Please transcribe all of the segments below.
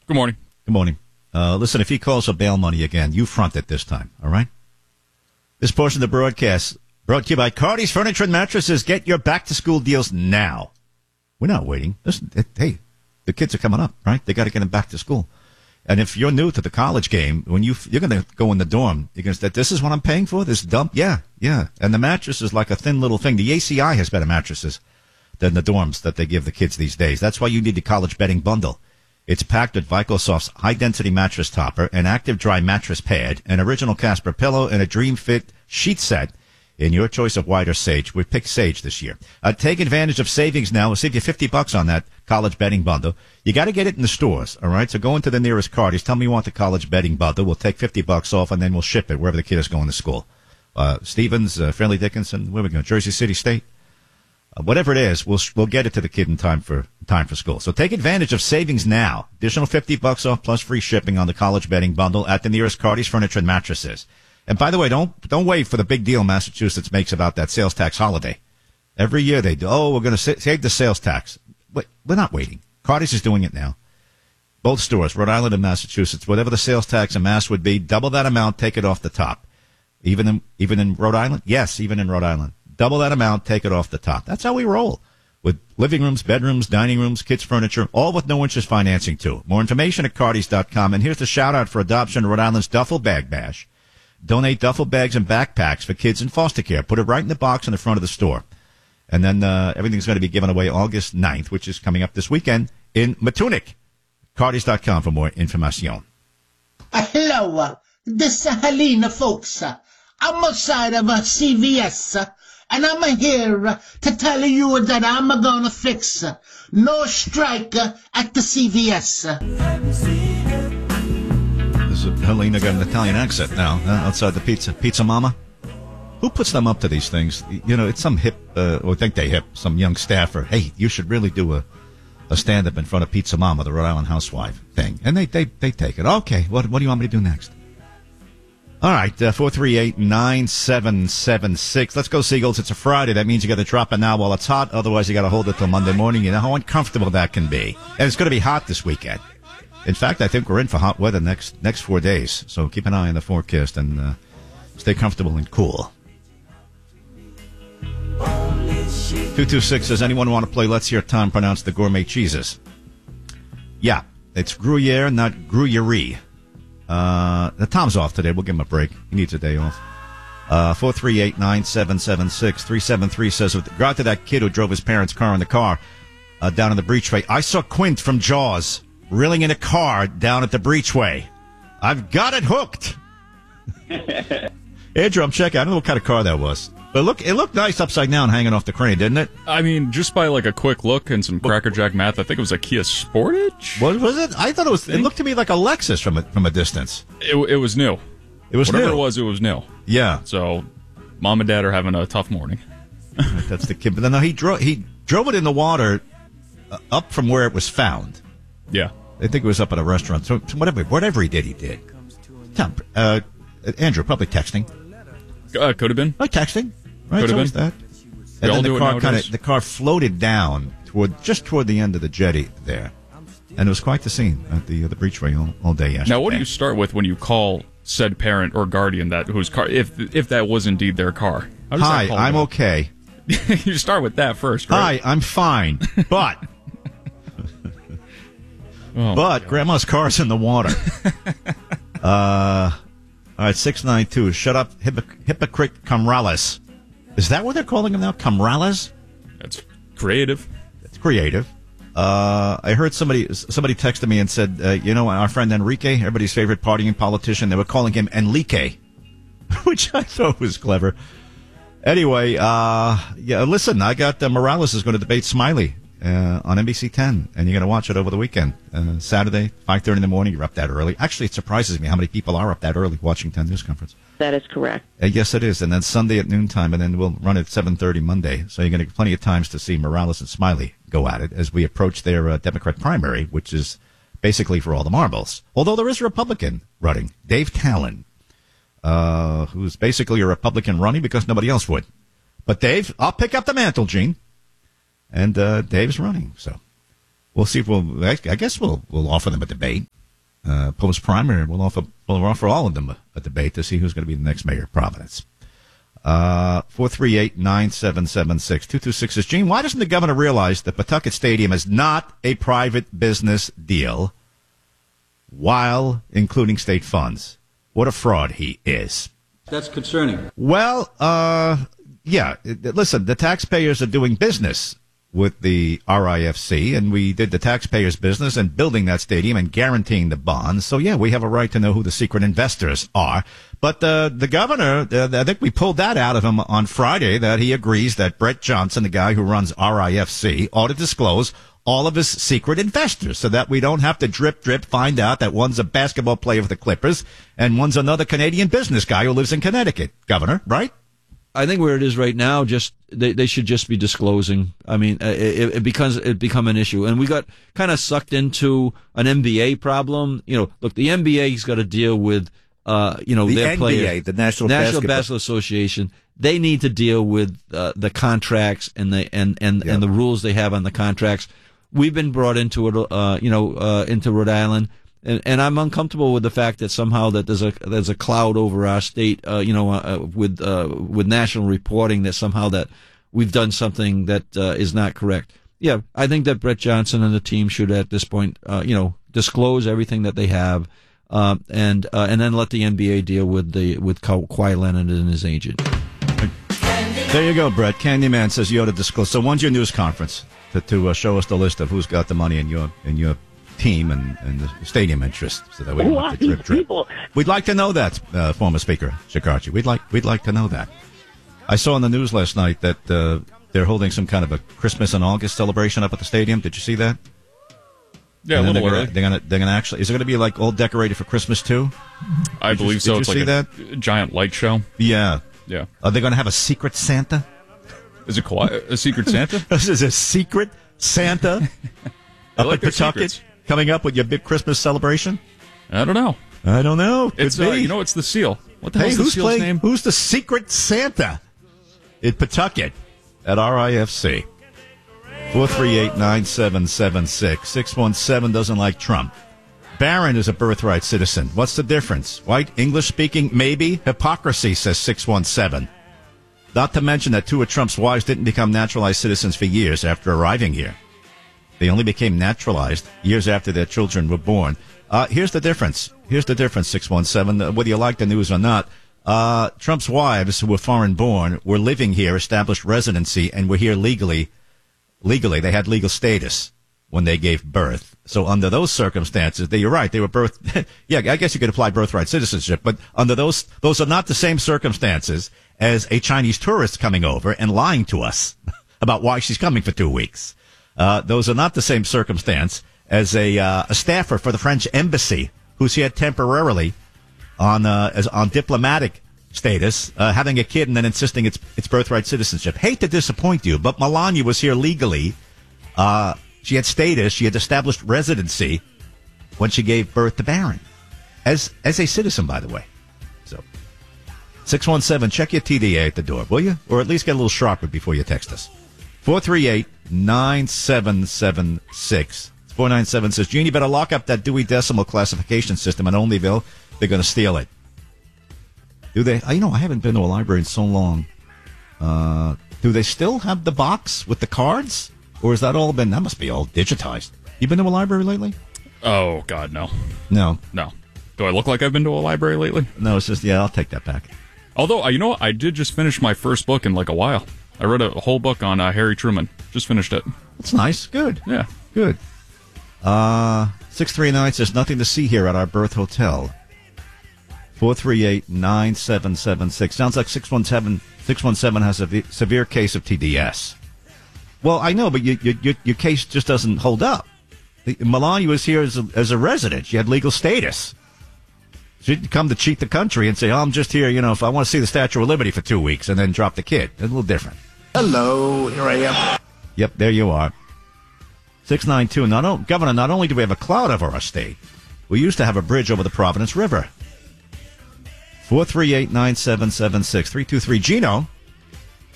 Good morning. Good morning. Listen, if he calls for bail money again, you front it this time, all right? This portion of the broadcast brought to you by Cardi's Furniture and Mattresses. Get your back-to-school deals now. We're not waiting. Listen, hey, the kids are coming up, right? They got to get them back to school. And if you're new to the college game, when you're going to go in the dorm, you're going to say, this is what I'm paying for, this dump? Yeah. And the mattress is like a thin little thing. The ACI has better mattresses than the dorms that they give the kids these days. That's why you need the college bedding bundle. It's packed with Vicosoft's high-density mattress topper, an active dry mattress pad, an original Casper pillow, and a Dream Fit sheet set in your choice of white or sage. We picked sage this year. Take advantage of savings now. We'll save you $50 on that college bedding bundle. You got to get it in the stores, all right? So go into the nearest Cardi's. Tell me you want the college bedding bundle. We'll take $50 off, and then we'll ship it wherever the kid is going to school. Stevens, Fairleigh Dickinson, where we go? Jersey City State? Whatever it is, we'll get it to the kid in time for school. So take advantage of savings now. Additional $50 off plus free shipping on the college bedding bundle at the nearest Cardi's Furniture and Mattresses. And by the way, don't wait for the big deal Massachusetts makes about that sales tax holiday. Every year they do. Oh, we're going to save the sales tax. Wait, we're not waiting. Cardi's is doing it now. Both stores, Rhode Island and Massachusetts, whatever the sales tax in Mass would be, double that amount, take it off the top. Even in Rhode Island? Yes, even in Rhode Island. Double that amount, take it off the top. That's how we roll. With living rooms, bedrooms, dining rooms, kids' furniture, all with no interest financing, too. More information at Cardis.com. And here's the shout-out for adoption Rhode Island's Duffel Bag Bash. Donate duffel bags and backpacks for kids in foster care. Put it right in the box in the front of the store. And then everything's going to be given away August 9th, which is coming up this weekend in Matunic. Cardis.com for more information. Hello, this is Helena, folks. I'm outside of a CVS, and I'm here to tell you that I'm going to fix no strike at the CVS. Helena got an Italian accent now outside the Pizza Mama. Who puts them up to these things? You know, it's some hip, or think they hip, some young staffer. Hey, you should really do a stand-up in front of Pizza Mama, the Rhode Island housewife thing. And they take it. Okay, what do you want me to do next? All right, 438-9776. Let's go, Seagulls. It's a Friday. That means you got to drop it now while it's hot. Otherwise, you got to hold it till Monday morning. You know how uncomfortable that can be. And it's going to be hot this weekend. In fact, I think we're in for hot weather next 4 days. So keep an eye on the forecast and stay comfortable and cool. 226 says, anyone want to play Let's Hear Tom pronounce the gourmet cheeses? Yeah, it's Gruyere, not Gruyere. The Tom's off today. We'll give him a break. He needs a day off. 438-9776. 373 says, with regard to that kid who drove his parents' car in the car down in the breachway, I saw Quint from Jaws reeling in a car down at the breachway. I've got it hooked. Andrew, I'm checking. I don't know what kind of car that was. But it looked nice upside down hanging off the crane, didn't it? I mean, just by like a quick look and some Cracker Jack math, I think it was a Kia Sportage. Was it? I thought it was. It looked to me like a Lexus from a distance. It was new. It was Whatever new. it was new. Yeah. So, Mom and Dad are having a tough morning. That's the kid. But then he drove it in the water up from where it was found. Yeah. I think it was up at a restaurant. So whatever he did. Tom, Andrew, probably texting. Could have been. Like texting. Right, could have been that. And then the car floated down toward the end of the jetty there, and it was quite the scene at the breachway all day yesterday. Now, what do you start with when you call said parent or guardian whose car, if that was indeed their car? Hi, I'm okay. You start with that first, right? Hi, I'm fine, but Grandma's car's in the water. All right, 692. Shut up, hypocrite Camrales. Is that what they're calling him now? Camrales? That's creative. It's creative. I heard somebody texted me and said, our friend Enrique, everybody's favorite partying politician, they were calling him Enrique, which I thought was clever. Anyway, listen, I got Morales is going to debate Smiley on NBC 10, and you're going to watch it over the weekend. Saturday, 5:30 in the morning. You're up that early. Actually, it surprises me how many people are up that early watching 10 News Conference. That is correct. Yes, it is. And then Sunday at noontime, and then we'll run at 7:30 Monday. So you're going to get plenty of times to see Morales and Smiley go at it as we approach their Democrat primary, which is basically for all the marbles. Although there is a Republican running, Dave Talon, who's basically a Republican running because nobody else would. But Dave, I'll pick up the mantle, Gene. And Dave's running, so we'll see if I guess we'll offer them a debate. post-primary. We'll offer all of them a debate to see who's going to be the next mayor of Providence. 438-9776. 226 says, Gene, why doesn't the governor realize that Pawtucket Stadium is not a private business deal while including state funds? What a fraud he is. That's concerning. Well, yeah. Listen, the taxpayers are doing business with the RIFC, and we did the taxpayers' business in building that stadium and guaranteeing the bonds. So, yeah, we have a right to know who the secret investors are. But the governor, I think we pulled that out of him on Friday, that he agrees that Brett Johnson, the guy who runs RIFC, ought to disclose all of his secret investors so that we don't have to drip, find out that one's a basketball player for the Clippers and one's another Canadian business guy who lives in Connecticut. Governor, right? I think where it is right now, just they should just be disclosing. I mean, it become an issue, and we got kind of sucked into an NBA problem. You know, look, the NBA's got to deal with their NBA, players. the National Basketball Association. They need to deal with the contracts and the rules they have on the contracts. We've been brought into it, into Rhode Island. And I'm uncomfortable with the fact that somehow that there's a cloud over our state, with national reporting that somehow that we've done something that is not correct. Yeah, I think that Brett Johnson and the team should at this point, disclose everything that they have, and then let the NBA deal with Kawhi Leonard and his agent. There you go, Brett. Candyman says you ought to disclose. So when's your news conference to show us the list of who's got the money in your team and the stadium interest, so that we don't have to drip. We'd like to know that, former Speaker Shekarchi. We'd like to know that. I saw in the news last night that they're holding some kind of a Christmas in August celebration up at the stadium. Did you see that? Yeah, a little early. They're gonna actually. Is it gonna be like all decorated for Christmas too? I believe so. Did you see that? A giant light show. Yeah. Yeah. Are they gonna have a secret Santa? Is it a secret Santa? This is a secret Santa up at Pawtucket. Coming up with your big Christmas celebration? I don't know. It's it's the seal. What the hell is the seal's name? Who's the secret Santa in Pawtucket at RIFC? 438-9776. 617 doesn't like Trump. Barron is a birthright citizen. What's the difference? White, English speaking, maybe? Hypocrisy, says 617. Not to mention that two of Trump's wives didn't become naturalized citizens for years after arriving here. They only became naturalized years after their children were born. Here's the difference. 617. Whether you like the news or not, Trump's wives, who were foreign-born, were living here, established residency, and were here legally. They had legal status when they gave birth. So under those circumstances, you're right, they were yeah, I guess you could apply birthright citizenship, but under those are not the same circumstances as a Chinese tourist coming over and lying to us about why she's coming for 2 weeks. Those are not the same circumstance as a staffer for the French embassy who's here temporarily on diplomatic status, having a kid and then insisting it's birthright citizenship. Hate to disappoint you, but Melania was here legally. She had status. She had established residency when she gave birth to Barron, as a citizen, by the way. So 617, check your TDA at the door, will you? Or at least get a little sharper before you text us. 438-9776. 497 says, Gene, you better lock up that Dewey Decimal Classification System in Onlyville. They're going to steal it. Do they? I haven't been to a library in so long. Do they still have the box with the cards? Or has that must be all digitized. You been to a library lately? Oh, God, no. No. Do I look like I've been to a library lately? No, it's just, I'll take that back. Although, I did just finish my first book in like a while. I read a whole book on Harry Truman. Just finished it. That's nice. Good. Yeah. Good. 639 says, nothing to see here at our birth hotel. 438-9776. Sounds like 617 has a severe case of TDS. Well, I know, but your case just doesn't hold up. Melania was here as a resident. She had legal status. She didn't come to cheat the country and say, I'm just here, if I want to see the Statue of Liberty for 2 weeks and then drop the kid. It's a little different. Hello, here I am. Yep, there you are. 692. Governor, not only do we have a cloud over our state, we used to have a bridge over the Providence River. 438-9776. 323. Gino.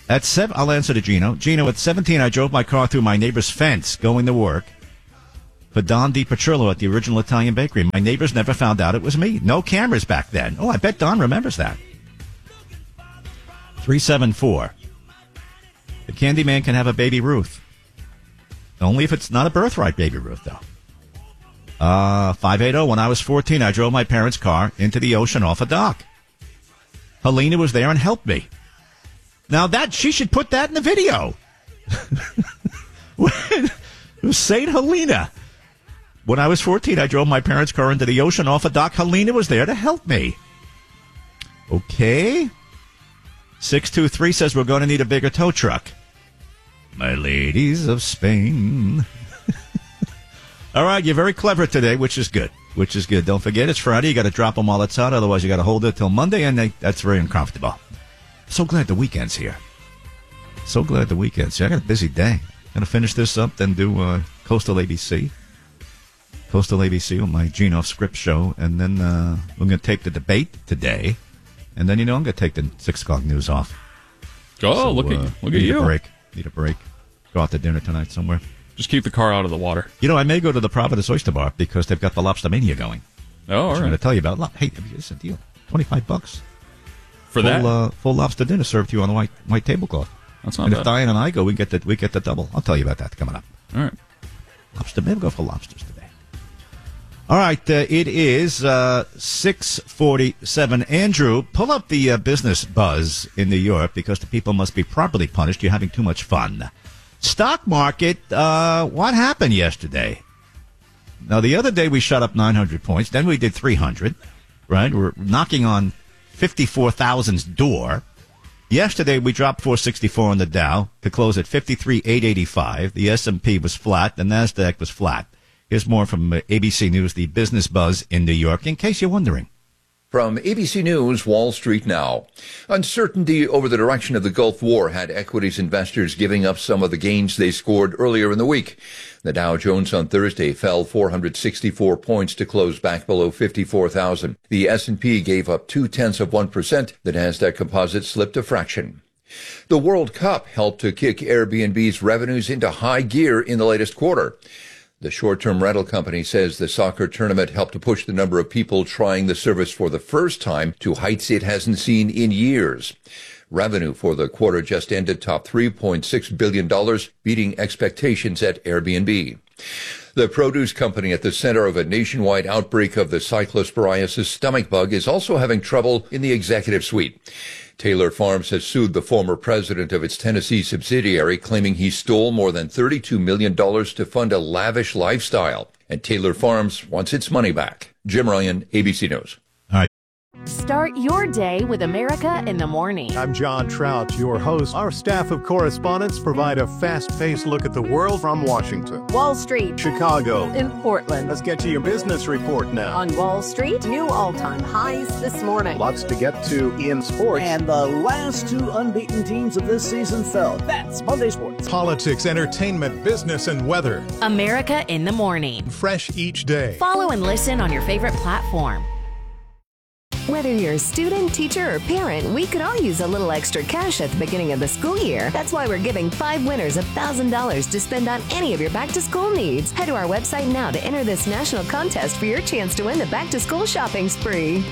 I'll answer to Gino. Gino, at 17, I drove my car through my neighbor's fence going to work. for Don DiPetrillo at the original Italian bakery. My neighbors never found out it was me. No cameras back then. Oh, I bet Don remembers that. 374. The Candyman can have a Baby Ruth. Only if it's not a birthright Baby Ruth, though. 580. When I was 14, I drove my parents' car into the ocean off a dock. Helena was there and helped me. Now she should put that in the video. St. Helena. When I was 14, I drove my parents' car into the ocean off a dock. Helena was there to help me. Okay. 623 says we're going to need a bigger tow truck. My ladies of Spain. All right, you're very clever today, which is good. Don't forget, it's Friday. You got to drop them while it's out. Otherwise, you got to hold it till Monday, and that's very uncomfortable. So glad the weekend's here. I got a busy day. Going to finish this up, then do Coastal ABC. On my Gene Off Script show. And then we're going to take the debate today. And then, I'm going to take the 6 o'clock news off. Oh, so, look at you. Need a break. Go out to dinner tonight somewhere. Just keep the car out of the water. I may go to the Providence Oyster Bar because they've got the Lobster Mania going. Oh, all right. I'm going to tell you about. Hey, it's a deal. $25 for that full lobster dinner served to you on the white tablecloth. That's not bad. If Diane and I go, we get the double. I'll tell you about that coming up. All right. Lobster. Maybe we'll go for lobsters today. All right. It is 6:47. Andrew, pull up the business buzz in New York because the people must be properly punished. You're having too much fun. Stock market, what happened yesterday? Now, the other day we shot up 900 points. Then we did 300, right? We're knocking on 54,000's door. Yesterday we dropped 464 on the Dow to close at 53,885. The S&P was flat. The NASDAQ was flat. Here's more from ABC News, the business buzz in New York, in case you're wondering. From ABC News, Wall Street now. Uncertainty over the direction of the Gulf War had equities investors giving up some of the gains they scored earlier in the week. The Dow Jones on Thursday fell 464 points to close back below 54,000. The S&P gave up 0.2%. The Nasdaq Composite slipped a fraction. The World Cup helped to kick Airbnb's revenues into high gear in the latest quarter. The short-term rental company says the soccer tournament helped to push the number of people trying the service for the first time to heights it hasn't seen in years. Revenue for the quarter just ended topped $3.6 billion, beating expectations at Airbnb. The produce company at the center of a nationwide outbreak of the cyclosporiasis stomach bug is also having trouble in the executive suite. Taylor Farms has sued the former president of its Tennessee subsidiary, claiming he stole more than $32 million to fund a lavish lifestyle. And Taylor Farms wants its money back. Jim Ryan, ABC News. All right. Start your day with America in the Morning. I'm John Trout, your host. Our staff of correspondents provide a fast-paced look at the world from Washington, Wall Street, Chicago, in Portland. Let's get to your business report now. On Wall Street, new all-time highs this morning. Lots to get to in sports. And the last 2 unbeaten teams of this season fell. That's Monday Sports. Politics, entertainment, business, and weather. America in the Morning. Fresh each day. Follow and listen on your favorite platform. Whether you're a student, teacher, or parent, we could all use a little extra cash at the beginning of the school year. That's why we're giving 5 winners $1,000 to spend on any of your back-to-school needs. Head to our website now to enter this national contest for your chance to win the back-to-school shopping spree.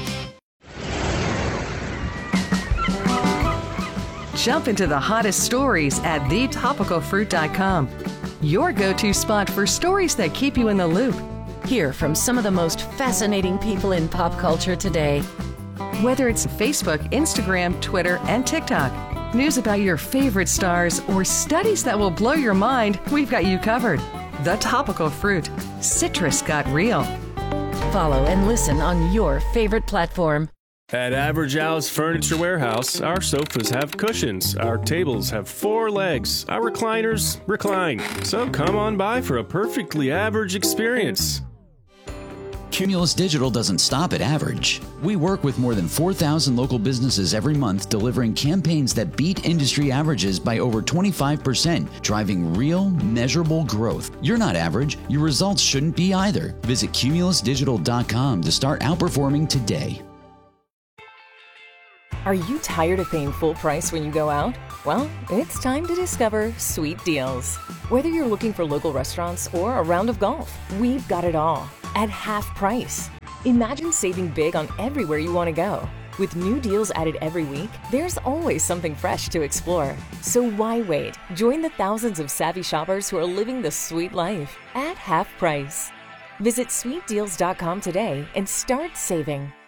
Jump into the hottest stories at thetopicalfruit.com. Your go-to spot for stories that keep you in the loop. Hear from some of the most fascinating people in pop culture today. Whether it's Facebook, Instagram, Twitter, and TikTok, news about your favorite stars, or studies that will blow your mind, we've got you covered. The Topical Fruit. Citrus got real. Follow and listen on your favorite platform. At Average Al's Furniture Warehouse, our sofas have cushions, our tables have 4 legs, our recliners recline. So come on by for a perfectly average experience. Cumulus Digital doesn't stop at average. We work with more than 4,000 local businesses every month, delivering campaigns that beat industry averages by over 25%, driving real, measurable growth. You're not average. Your results shouldn't be either. Visit cumulusdigital.com to start outperforming today. Are you tired of paying full price when you go out? Well, it's time to discover Sweet Deals. Whether you're looking for local restaurants or a round of golf, we've got it all at half price. Imagine saving big on everywhere you want to go. With new deals added every week, there's always something fresh to explore. So why wait? Join the thousands of savvy shoppers who are living the sweet life at half price. Visit sweetdeals.com today and start saving.